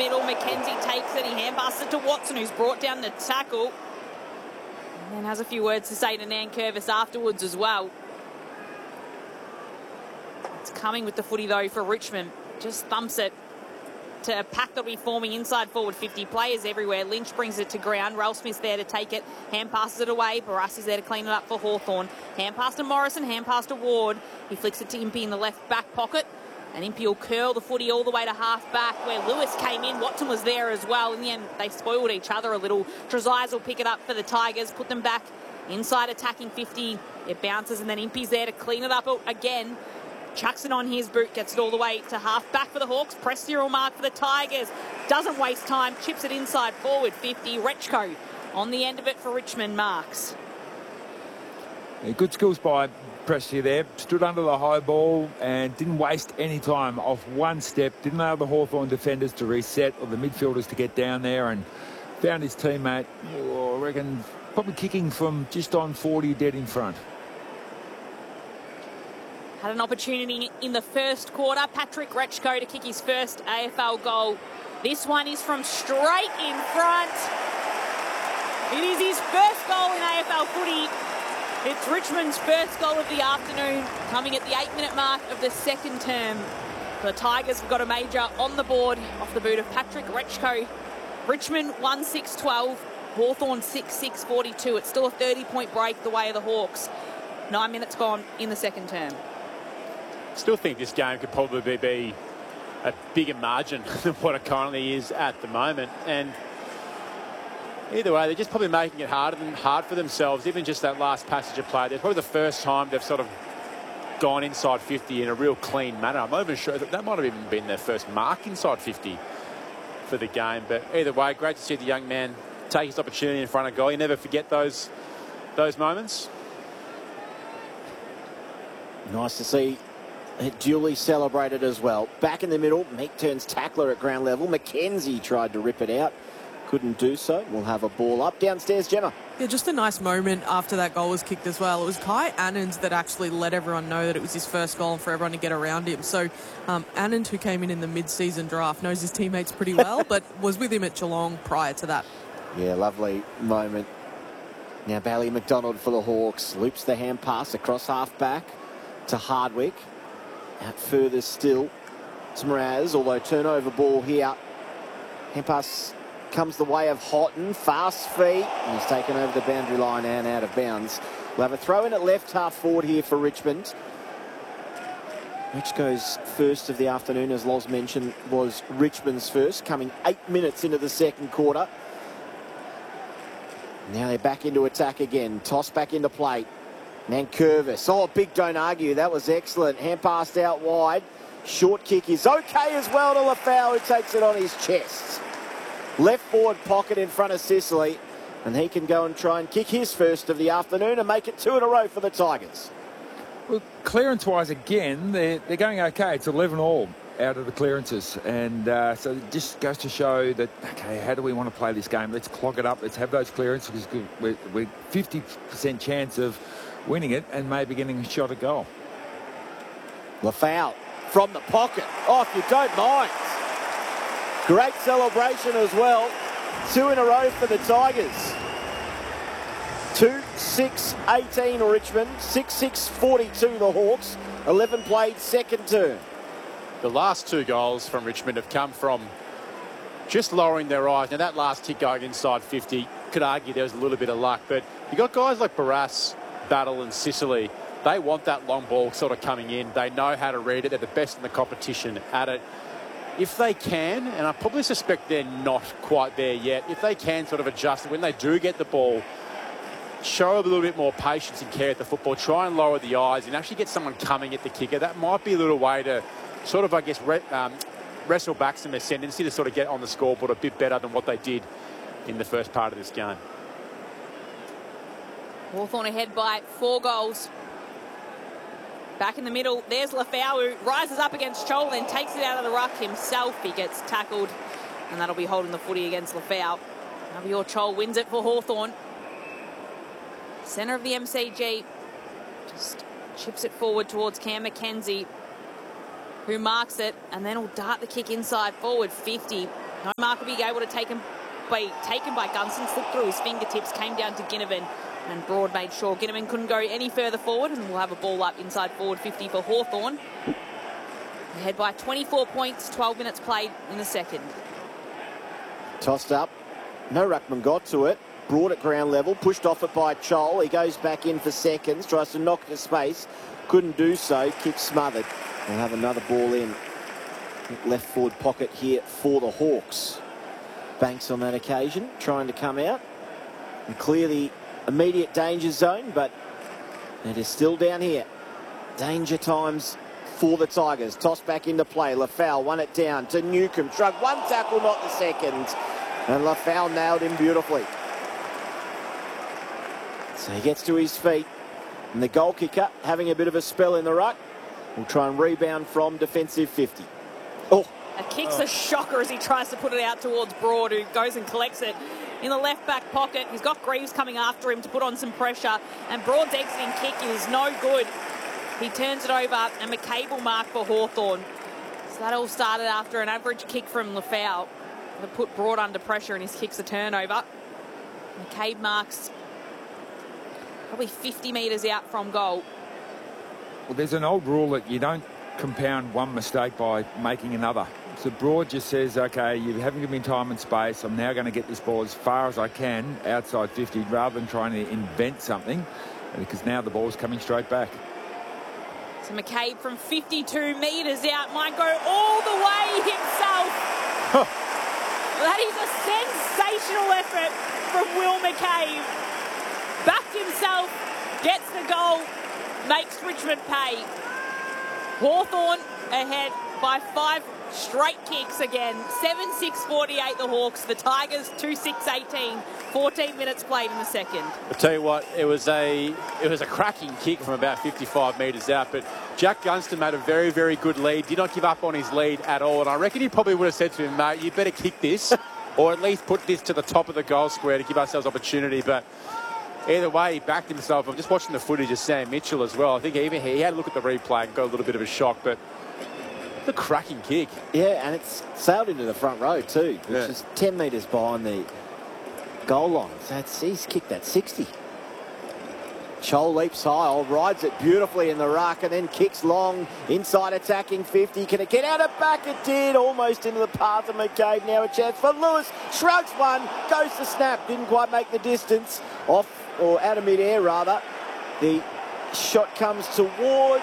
middle. McKenzie takes it. He hand passes it to Watson, who's brought down the tackle. And then has a few words to say to Nankervis afterwards as well. It's coming with the footy, though, for Richmond. Just thumps it to a pack that'll be forming inside forward 50. Players everywhere. Lynch brings it to ground. Ralph Smith's there to take it. Hand passes it away. Barrassi's there to clean it up for Hawthorn. Hand pass to Morrison. Hand pass to Ward. He flicks it to Impey in the left back pocket. And Impey will curl the footy all the way to half back where Lewis came in. Watson was there as well. In the end, they spoiled each other a little. Trezise will pick it up for the Tigers. Put them back inside attacking 50. It bounces and then Impey's there to clean it up again. Chucks it on his boot, gets it all the way to half back for the Hawks. Press zero mark for the Tigers. Doesn't waste time, chips it inside forward 50. Rechko on the end of it for Richmond. Marks. Yeah, good skills by Prestia there. Stood under the high ball and didn't waste any time off one step. Didn't allow the Hawthorn defenders to reset or the midfielders to get down there, and found his teammate, I reckon, probably kicking from just on 40 dead in front. Had an opportunity in the first quarter. Patrick Rechko to kick his first AFL goal. This one is from straight in front. It is his first goal in AFL footy. It's Richmond's first goal of the afternoon, coming at the 8-minute mark of the second term. The Tigers have got a major on the board off the boot of Patrick Rechko. Richmond 1-6-12, Hawthorn 6-6-42. It's still a 30-point break the way of the Hawks. 9 minutes gone in the second term. Still think this game could probably be a bigger margin than what it currently is at the moment. And either way, they're just probably making it hard for themselves. Even just that last passage of play, it's probably the first time they've sort of gone inside 50 in a real clean manner. I'm not even sure that might have even been their first mark inside 50 for the game. But either way, great to see the young man take his opportunity in front of goal. You never forget those moments. Nice to see it duly celebrated as well. Back in the middle, Meek turns tackler at ground level. McKenzie tried to rip it out. Couldn't do so. We'll have a ball up. Downstairs, Gemma. Yeah, just a nice moment after that goal was kicked as well. It was Kai Annans that actually let everyone know that it was his first goal and for everyone to get around him. So Annans, who came in the mid-season draft, knows his teammates pretty well, but was with him at Geelong prior to that. Yeah, lovely moment. Now Bailey McDonald for the Hawks. Loops the hand pass across half-back to Hardwick. Out further still to Mraz, although turnover ball here. Hand pass comes the way of Houghton. Fast feet. And he's taken over the boundary line and out of bounds. We'll have a throw in at left half forward here for Richmond. Which goes first of the afternoon, as Loz mentioned, was Richmond's first, coming 8 minutes into the second quarter. Now they're back into attack again. Toss back into play. Nankervis. Oh, big don't argue. That was excellent. Hand passed out wide. Short kick is okay as well to Lafau, who takes it on his chest. Left forward pocket in front of Sicily. And he can go and try and kick his first of the afternoon and make it 2 in a row for the Tigers. Well, clearance-wise, again, they're going okay. It's 11-all out of the clearances. And so it just goes to show that, okay, how do we want to play this game? Let's clog it up. Let's have those clearances. We're 50% chance of winning it and maybe getting a shot at goal. Lafau from the pocket. Oh, if you don't mind. Great celebration as well. 2 in a row for the Tigers. 2-6-18 Richmond. 6-6-42 the Hawks. 11 played second term. The last 2 goals from Richmond have come from just lowering their eyes. Now, that last kick going inside 50, could argue there was a little bit of luck. But you got guys like Barrass, Battle and Sicily. They want that long ball sort of coming in. They know how to read it. They're the best in the competition at it. If they can, and I probably suspect they're not quite there yet, if they can sort of adjust when they do get the ball, show a little bit more patience and care at the football, try and lower the eyes and actually get someone coming at the kicker, that might be a little way to sort of, I guess, wrestle back some ascendancy to sort of get on the scoreboard a bit better than what they did in the first part of this game. Hawthorn ahead by 4 goals. Back in the middle, there's Lafau, who rises up against Chol, then takes it out of the ruck himself. He gets tackled, and that'll be holding the footy against Lafau. Navior Chol wins it for Hawthorn. Centre of the MCG, just chips it forward towards Cam McKenzie, who marks it, and then will dart the kick inside forward 50. No mark will be able to taken by Gunston, slipped through his fingertips, came down to Ginnivan, and Broad made sure Ginnivan couldn't go any further forward, and we'll have a ball up inside forward 50 for Hawthorn. Ahead by 24 points, 12 minutes played in the second. Tossed up. No ruckman got to it. Broad at ground level, pushed off it by Chol. He goes back in for seconds, tries to knock it to space. Couldn't do so. Kick smothered. We'll have another ball in. Left forward pocket here for the Hawks. Banks on that occasion, trying to come out and clear the immediate danger zone, but it is still down here. Danger times for the Tigers. Toss back into play. Lafau won it down to Newcomb. Shrugged one tackle, not the second. And Lafau nailed him beautifully. So he gets to his feet. And the goal kicker, having a bit of a spell in the ruck, will try and rebound from defensive 50. Oh. A kick's a shocker as he tries to put it out towards Broad, who goes and collects it in the left back pocket. He's got Greaves coming after him to put on some pressure, and Broad's exiting kick is no good. He turns it over, and McCabe will mark for Hawthorn. So that all started after an average kick from Lafau that put Broad under pressure, and his kick's a turnover. McCabe marks probably 50 metres out from goal. Well, there's an old rule that you don't compound one mistake by making another. So Broad just says, okay, you haven't given me time and space. I'm now going to get this ball as far as I can outside 50 rather than trying to invent something, because now the ball's coming straight back. So McCabe from 52 metres out might go all the way himself. That is a sensational effort from Will McCabe. Backed himself, gets the goal, makes Richmond pay. Hawthorn ahead by 5 straight kicks again. 7-6-48 the Hawks. The Tigers 2-6-18. 14 minutes played in the second. I'll tell you what, it was a cracking kick from about 55 metres out, but Jack Gunston made a very, very good lead. Did not give up on his lead at all, and I reckon he probably would have said to him, mate, you better kick this, or at least put this to the top of the goal square to give ourselves opportunity. But either way, he backed himself. I'm just watching the footage of Sam Mitchell as well. I think even he had a look at the replay and got a little bit of a shock, but the cracking kick. Yeah, and it's sailed into the front row too, which is 10 metres behind the goal line. So he's kicked that 60. Chol leaps high, rides it beautifully in the ruck, and then kicks long inside attacking 50. Can it get out of back? It did, almost into the path of McCabe. Now a chance for Lewis. Shrugs one, goes to snap, didn't quite make the distance. Off, or out of mid-air rather. The shot comes towards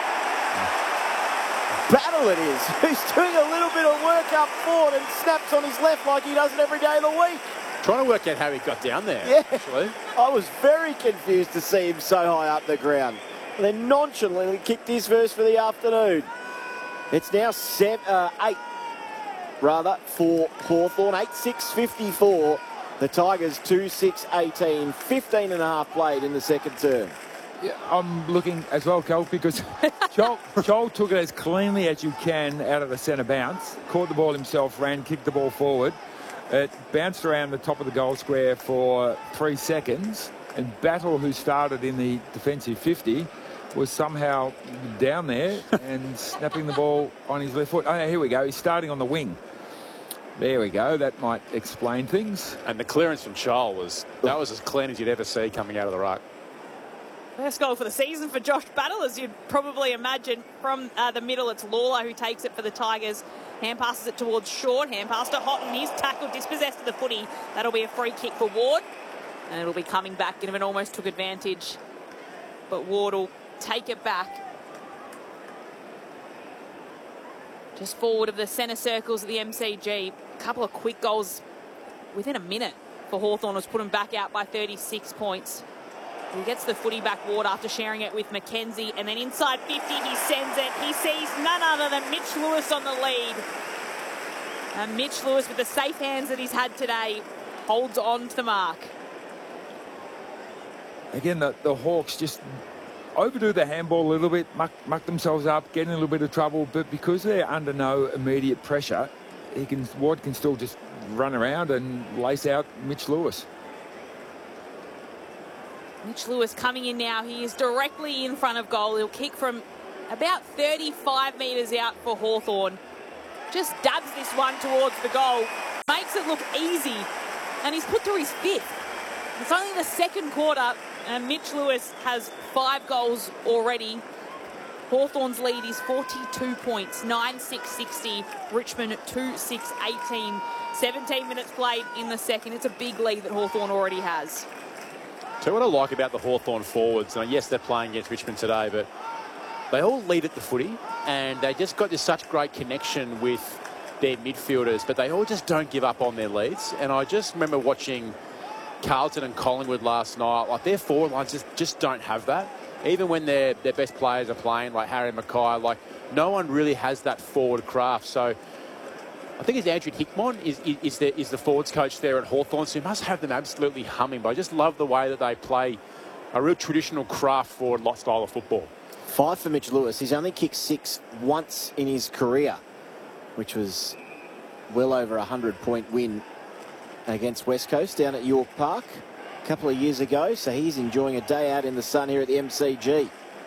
Battle it is, who's doing a little bit of work up forward and snaps on his left like he does it every day of the week. Trying to work out how he got down there, actually. I was very confused to see him so high up the ground. And then nonchalantly kicked his first for the afternoon. It's now 8 for Hawthorn. 8-6-54. The Tigers 2-6-18. 15 and a half played in the second term. Yeah, I'm looking as well, Cal, because Joel took it as cleanly as you can out of the centre bounce, caught the ball himself, ran, kicked the ball forward. It bounced around the top of the goal square for 3 seconds, and Battle, who started in the defensive 50, was somehow down there and snapping the ball on his left foot. Oh, here we go. He's starting on the wing. There we go. That might explain things. And the clearance from Joel was as clean as you'd ever see coming out of the ruck. First goal for the season for Josh Battle, as you'd probably imagine. From the middle, it's Lawler who takes it for the Tigers. Hand passes it towards Short. Hand pass to Houghton. He's tackled, dispossessed of the footy. That'll be a free kick for Ward. And it'll be coming back. Ginnivan almost took advantage. But Ward will take it back. Just forward of the centre circles of the MCG. A couple of quick goals within a minute for Hawthorn has put him back out by 36 points. He gets the footy back, Ward, after sharing it with Mackenzie, and then inside 50 he sends it. He sees none other than Mitch Lewis on the lead. And Mitch Lewis, with the safe hands that he's had today, holds on to the mark. Again, the Hawks just overdo the handball a little bit, muck themselves up, get in a little bit of trouble, but because they're under no immediate pressure, Ward can still just run around and lace out Mitch Lewis. Mitch Lewis coming in now. He is directly in front of goal. He'll kick from about 35 metres out for Hawthorn. just dabs this one towards the goal, makes it look easy, and he's put through his 5th. It's only the second quarter, and Mitch Lewis has 5 goals already. Hawthorn's lead is 42 points, 9-6-60. Richmond 2-6-18. 17 minutes played in the second. It's a big lead that Hawthorn already has. So what I like about the Hawthorn forwards, and yes, they're playing against Richmond today, but they all lead at the footy, and they just got this such great connection with their midfielders, but they all just don't give up on their leads. And I just remember watching Carlton and Collingwood last night, like their forward lines just don't have that. Even when their best players are playing, like Harry Mackay, like no one really has that forward craft. So I think it's Andrew Hickmon is the forwards coach there at Hawthorn, so he must have them absolutely humming. But I just love the way that they play a real traditional craft forward style of football. 5 for Mitch Lewis. He's only kicked 6 once in his career, which was well over a 100-point win against West Coast down at York Park a couple of years ago. So he's enjoying a day out in the sun here at the MCG.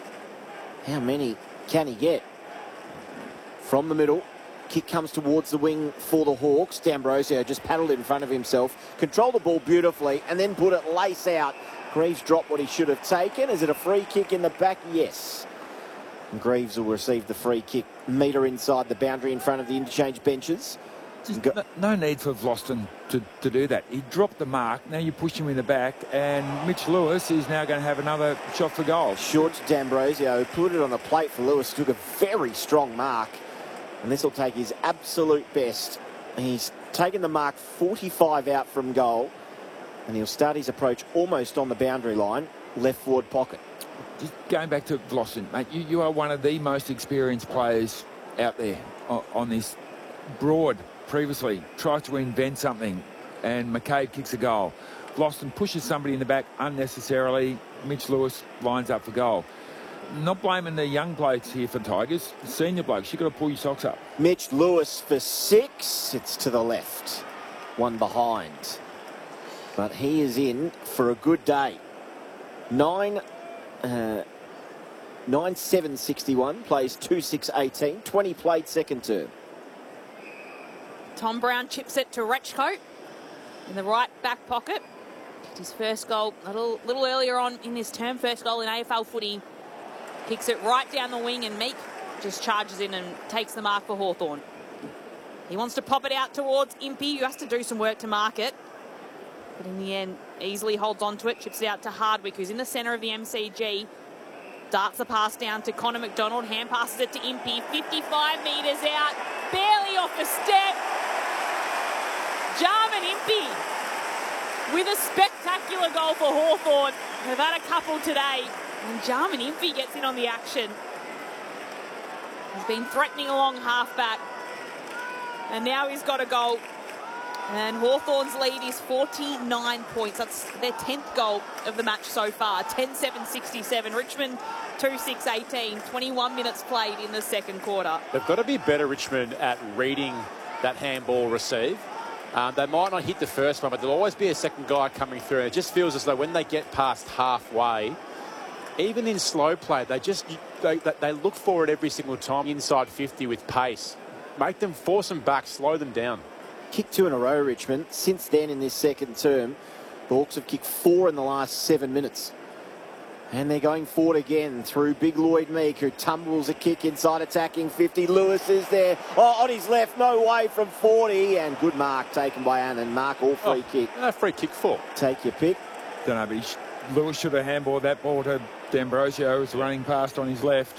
How many can he get? From the middle, kick comes towards the wing for the Hawks. D'Ambrosio just paddled in front of himself, controlled the ball beautifully, and then put it lace out. Greaves dropped what he should have taken. Is it a free kick in the back? Yes. And Greaves will receive the free kick. Metre inside the boundary in front of the interchange benches. No need for Vlastuin to do that. He dropped the mark. Now you push him in the back, and Mitch Lewis is now going to have another shot for goal. Short to D'Ambrosio, put it on the plate for Lewis. Took a very strong mark, and this will take his absolute best. He's taken the mark 45 out from goal, and he'll start his approach almost on the boundary line, left forward pocket. Just going back to Vlastuin, mate, you are one of the most experienced players out there on this. Broad previously tries to invent something, and McCabe kicks a goal. Vlastuin pushes somebody in the back unnecessarily. Mitch Lewis lines up for goal. Not blaming the young blokes here for Tigers. The senior blokes, you've got to pull your socks up. Mitch Lewis for 6. It's to the left. One behind. But he is in for a good day. 9-7-61, plays 2-6-18, 20 played second term. Tom Brown chips it to Rechko in the right back pocket. Kicked his first goal a little earlier on in this term. First goal in AFL footy. Kicks it right down the wing, and Meek just charges in and takes the mark for Hawthorn. He wants to pop it out towards Impey, who has to do some work to mark it. But in the end, easily holds on to it, chips it out to Hardwick, who's in the centre of the MCG. Darts the pass down to Connor McDonald, hand passes it to Impey, 55 metres out, barely off the step. Jarman Impey with a spectacular goal for Hawthorn. They've had a couple today, and Jarman Impey gets in on the action. He's been threatening along half-back, and now he's got a goal. And Hawthorn's lead is 49 points. That's their 10th goal of the match so far. 10-7-67. Richmond 2-6-18. 21 minutes played in the second quarter. They've got to be better, Richmond, at reading that handball receive. They might not hit the first one, but there'll always be a second guy coming through. And it just feels as though when they get past halfway, even in slow play, they look for it every single time inside 50 with pace. Make them, force them back, slow them down. Kicked 2 in a row, Richmond. Since then, in this second term, the Hawks have kicked 4 in the last 7 minutes. And they're going forward again through Big Lloyd Meek, who tumbles a kick inside attacking 50. Lewis is there. Oh, on his left, no way from 40. And good mark taken by Annan. Mark all free kick. No free kick for. Take your pick. Don't know, but Lewis should have handballed that ball to D'Ambrosio, who's running past on his left.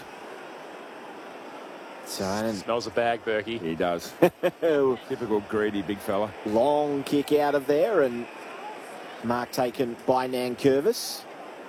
So Annan smells a bag, Berkey. He does. Typical greedy big fella. Long kick out of there, and mark taken by Nankervis.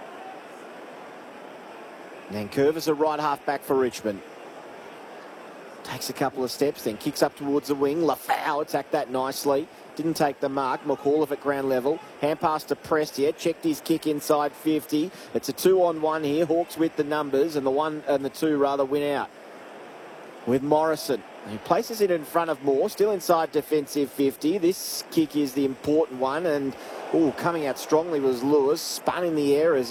Nankervis, a right half back for Richmond. Takes a couple of steps, then kicks up towards the wing. Lafau attacked that nicely. Didn't take the mark. McAuliffe at ground level. Hand pass to Prestia. Checked his kick inside 50. It's a 2-on-1 here. Hawks with the numbers, and the 2 win out. With Morrison. He places it in front of Moore, still inside defensive 50. This kick is the important one, and coming out strongly was Lewis. Spun in the air as